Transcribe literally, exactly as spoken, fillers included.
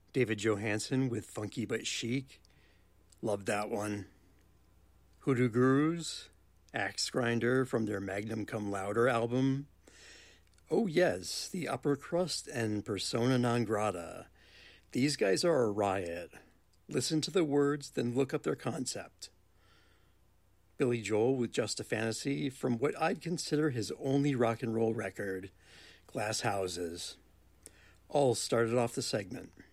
David Johansen with Funky But Chic. Loved that one. Hoodoo Gurus, Axe Grinder from their Magnum Cum Louder album. Oh yes, the Upper Crust and Persona Non Grata. These guys are a riot. Listen to the words, then look up their concept. Billy Joel with Just a Fantasy from what I'd consider his only rock and roll record, Glass Houses. All started off the segment.